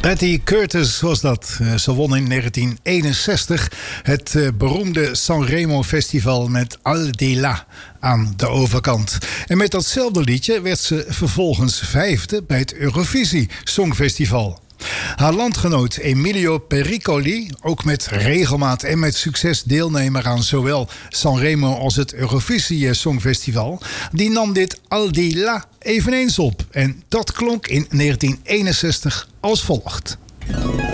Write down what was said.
Betty Curtis was dat. Ze won in 1961 het beroemde Sanremo Festival met Al di là aan de overkant. En met datzelfde liedje werd ze vervolgens 5e bij het Eurovisie Songfestival. Haar landgenoot Emilio Pericoli, ook met regelmaat en met succes deelnemer aan zowel Sanremo als het Eurovisie Songfestival, die nam dit Al di là eveneens op. En dat klonk in 1961 als volgt.